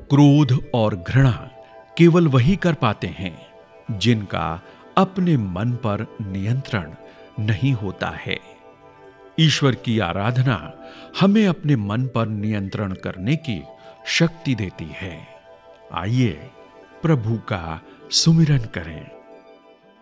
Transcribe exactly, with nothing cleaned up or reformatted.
क्रोध और घृणा केवल वही कर पाते हैं जिनका अपने मन पर नियंत्रण नहीं होता है। ईश्वर की आराधना हमें अपने मन पर नियंत्रण करने की शक्ति देती है। आइए प्रभु का सुमिरन करें।